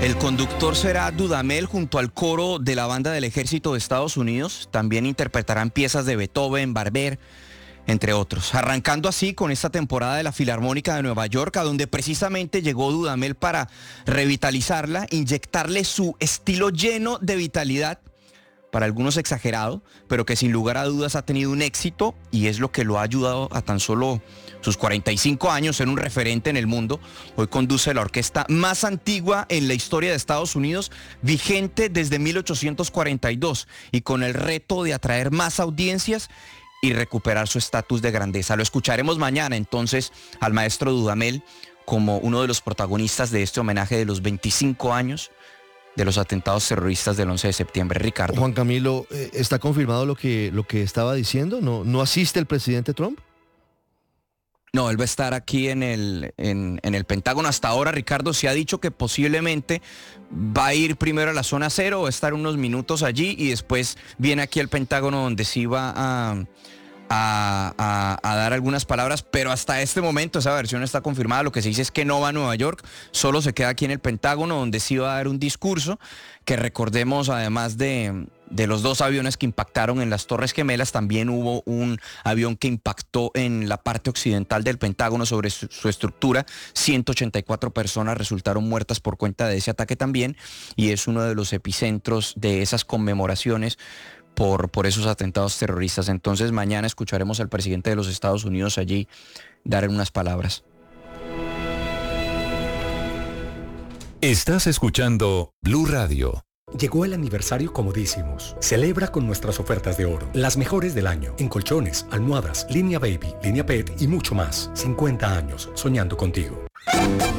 El conductor será Dudamel junto al coro de la banda del Ejército de Estados Unidos. También interpretarán piezas de Beethoven, Barber, entre otros. Arrancando así con esta temporada de la Filarmónica de Nueva York, a donde precisamente llegó Dudamel para revitalizarla, inyectarle su estilo lleno de vitalidad, para algunos exagerado, pero que sin lugar a dudas ha tenido un éxito y es lo que lo ha ayudado a tan solo sus 45 años ser un referente en el mundo. Hoy conduce la orquesta más antigua en la historia de Estados Unidos, vigente desde 1842 y con el reto de atraer más audiencias y recuperar su estatus de grandeza. Lo escucharemos mañana entonces al maestro Dudamel como uno de los protagonistas de este homenaje de los 25 años de los atentados terroristas del 11 de septiembre, Ricardo. Juan Camilo, ¿está confirmado lo que estaba diciendo? ¿No asiste el presidente Trump? No, él va a estar aquí en el Pentágono. Hasta ahora, Ricardo, se ha dicho que posiblemente va a ir primero a la zona cero, va a estar unos minutos allí y después viene aquí al Pentágono donde sí va a dar algunas palabras, pero hasta este momento esa versión está confirmada. Lo que se dice es que no va a Nueva York, solo se queda aquí en el Pentágono, donde sí va a dar un discurso, que recordemos, además de los dos aviones que impactaron en las Torres Gemelas, también hubo un avión que impactó en la parte occidental del Pentágono sobre su estructura. 184 personas resultaron muertas por cuenta de ese ataque también, y es uno de los epicentros de esas conmemoraciones por esos atentados terroristas. Entonces mañana escucharemos al presidente de los Estados Unidos allí dar unas palabras. Estás escuchando Blue Radio. Llegó el aniversario Comodísimos. Celebra con nuestras ofertas de oro, las mejores del año, en colchones, almohadas, línea baby, línea pet y mucho más. 50 años soñando contigo.